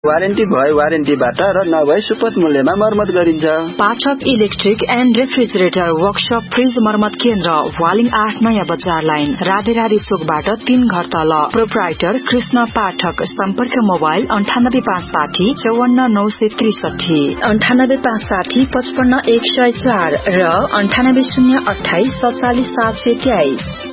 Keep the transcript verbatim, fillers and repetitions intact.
Warranty भए वारेन्टीबाट र नभए सुपथ मूल्यमा मर्मत गरिन्छ। पाठक electric and refrigerator workshop fridge मर्मत केन्द्र वालिङ आठ नयाँ बजार लाइन राधेराधी चोकबाट तीन घर तल। प्रोप्राइटर कृष्ण पाठक। सम्पर्क मोबाइल अन्ठानब्बे पाँच साठी चौवन्न नौ सय त्रिसठी अन्ठानब्बे पाँच साठी पचपन्न एक सय चार र अन्ठानब्बे शून्य अठाइस सत्तालिस सात सय तेइस।